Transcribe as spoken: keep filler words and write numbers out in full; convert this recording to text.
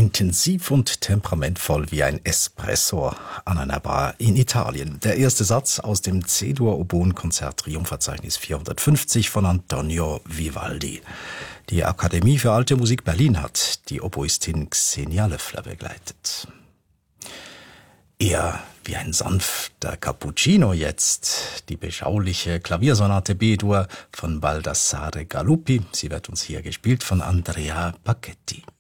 Intensiv und temperamentvoll wie ein Espresso an einer Bar in Italien. Der erste Satz aus dem C-Dur-Oboen-Konzert Triumphverzeichnis vierhundertfünfzig von Antonio Vivaldi. Die Akademie für Alte Musik Berlin hat die Oboistin Xenia Löffler begleitet. Eher wie ein sanfter Cappuccino jetzt, die beschauliche Klaviersonate B-Dur von Baldassare Galuppi. Sie wird uns hier gespielt von Andrea Pacchetti.